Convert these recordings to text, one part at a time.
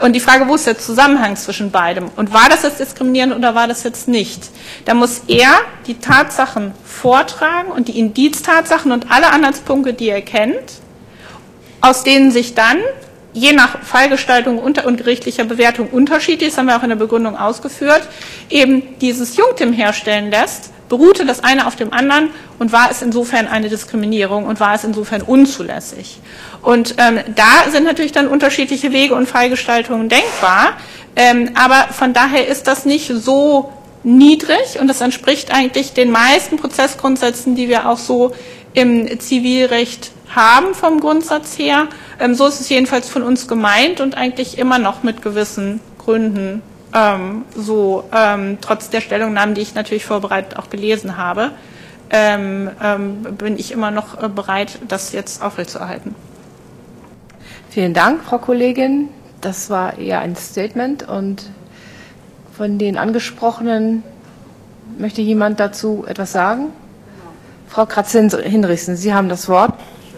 Und die Frage, wo ist der Zusammenhang zwischen beidem? Und war das jetzt diskriminierend oder war das jetzt nicht? Da muss er die Tatsachen vortragen und die Indiztatsachen und alle Anhaltspunkte, die er kennt, aus denen sich dann, je nach Fallgestaltung und gerichtlicher Bewertung unterschiedlich, das haben wir auch in der Begründung ausgeführt, eben dieses Jungtim herstellen lässt, beruhte das eine auf dem anderen und war es insofern eine Diskriminierung und war es insofern unzulässig. Und da sind natürlich dann unterschiedliche Wege und Fallgestaltungen denkbar, aber von daher ist das nicht so niedrig und das entspricht eigentlich den meisten Prozessgrundsätzen, die wir auch so im Zivilrecht haben vom Grundsatz her. So ist es jedenfalls von uns gemeint und eigentlich immer noch mit gewissen Gründen trotz der Stellungnahmen, die ich natürlich vorbereitet auch gelesen habe, bin ich immer noch bereit, das jetzt aufrechtzuerhalten. Vielen Dank, Frau Kollegin. Das war eher ein Statement. Und von den Angesprochenen möchte jemand dazu etwas sagen? Frau Kratz-Hinrichsen, Sie haben das Wort.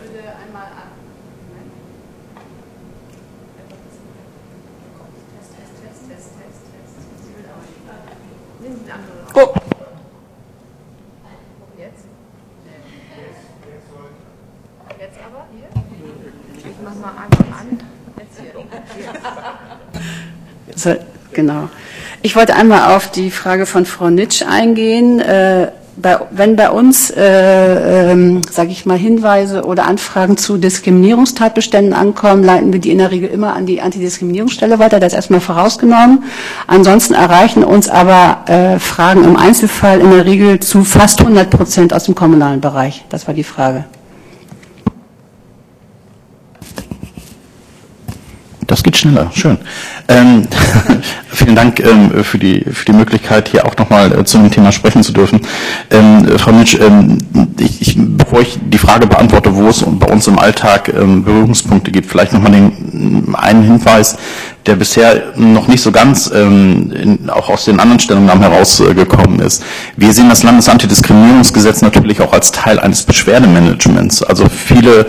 Oh. Jetzt aber hier? Ich mach mal einmal an. Jetzt hier. Genau. Ich wollte einmal auf die Frage von Frau Nitsch eingehen. Wenn bei uns, sage ich mal, Hinweise oder Anfragen zu Diskriminierungstatbeständen ankommen, leiten wir die in der Regel immer an die Antidiskriminierungsstelle weiter, das ist erstmal vorausgenommen. Ansonsten erreichen uns aber Fragen im Einzelfall in der Regel zu fast 100% aus dem kommunalen Bereich. Das war die Frage. Das geht schneller, schön. Vielen Dank für die Möglichkeit, hier auch nochmal zu dem Thema sprechen zu dürfen. Frau Nitsch, bevor ich die Frage beantworte, wo es bei uns im Alltag Berührungspunkte gibt, vielleicht nochmal einen Hinweis, der bisher noch nicht so ganz auch aus den anderen Stellungnahmen herausgekommen ist. Wir sehen das Landesantidiskriminierungsgesetz natürlich auch als Teil eines Beschwerdemanagements. Also viele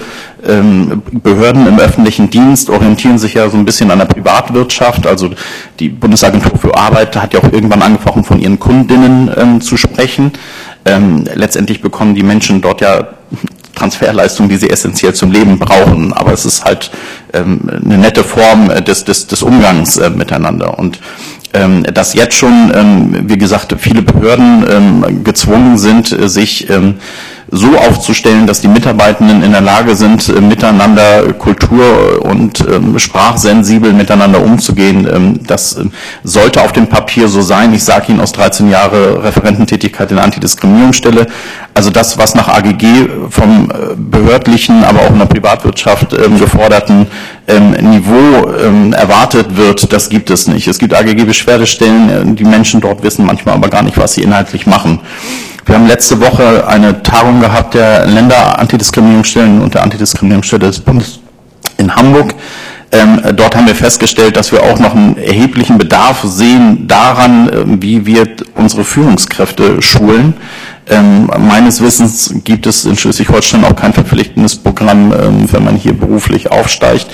Behörden im öffentlichen Dienst orientieren sich ja so ein bisschen an der Privatwirtschaft. Also die Bundesagentur für Arbeit hat ja auch irgendwann angefangen, von ihren Kundinnen zu sprechen. Letztendlich bekommen die Menschen dort ja Transferleistungen, die sie essentiell zum Leben brauchen. Aber es ist halt eine nette Form des Umgangs miteinander. Und dass jetzt schon, wie gesagt, viele Behörden gezwungen sind, sich so aufzustellen, dass die Mitarbeitenden in der Lage sind, miteinander kultur- und sprachsensibel miteinander umzugehen. Das sollte auf dem Papier so sein. Ich sage Ihnen aus 13 Jahren Referententätigkeit in der Antidiskriminierungsstelle, also das, was nach AGG vom behördlichen, aber auch in der Privatwirtschaft geforderten Niveau erwartet wird, das gibt es nicht. Es gibt AGG-Beschwerdestellen, die Menschen dort wissen manchmal aber gar nicht, was sie inhaltlich machen. Wir haben letzte Woche eine Tagung gehabt der Länder-Antidiskriminierungsstellen und der Antidiskriminierungsstelle des Bundes in Hamburg. Dort haben wir festgestellt, dass wir auch noch einen erheblichen Bedarf sehen daran, wie wir unsere Führungskräfte schulen. Meines Wissens gibt es in Schleswig-Holstein auch kein verpflichtendes Programm, wenn man hier beruflich aufsteigt,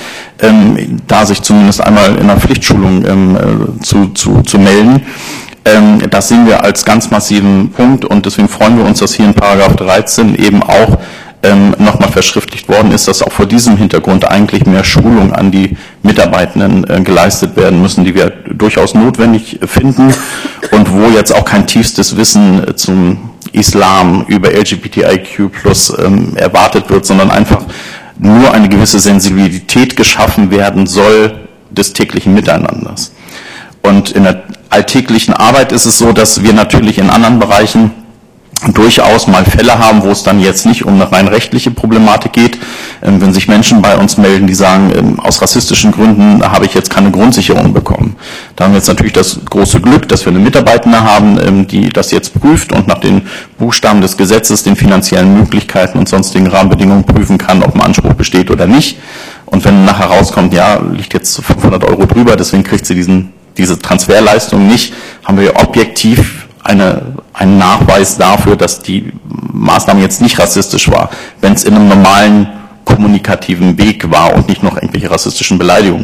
da sich zumindest einmal in der Pflichtschulung zu melden. Das sehen wir als ganz massiven Punkt und deswegen freuen wir uns, dass hier in Paragraph 13 eben auch nochmal verschriftlicht worden ist, dass auch vor diesem Hintergrund eigentlich mehr Schulung an die Mitarbeitenden geleistet werden müssen, die wir durchaus notwendig finden und wo jetzt auch kein tiefstes Wissen zum Islam über LGBTIQ+ erwartet wird, sondern einfach nur eine gewisse Sensibilität geschaffen werden soll des täglichen Miteinanders. Und in der alltäglichen Arbeit ist es so, dass wir natürlich in anderen Bereichen durchaus mal Fälle haben, wo es dann jetzt nicht um eine rein rechtliche Problematik geht. Wenn sich Menschen bei uns melden, die sagen, aus rassistischen Gründen habe ich jetzt keine Grundsicherung bekommen. Da haben wir jetzt natürlich das große Glück, dass wir eine Mitarbeitende haben, die das jetzt prüft und nach den Buchstaben des Gesetzes, den finanziellen Möglichkeiten und sonstigen Rahmenbedingungen prüfen kann, ob ein Anspruch besteht oder nicht. Und wenn nachher rauskommt, ja, liegt jetzt 500 € drüber, deswegen kriegt sie diese Transferleistung nicht, haben wir objektiv einen Nachweis dafür, dass die Maßnahme jetzt nicht rassistisch war, wenn es in einem normalen kommunikativen Weg war und nicht noch irgendwelche rassistischen Beleidigungen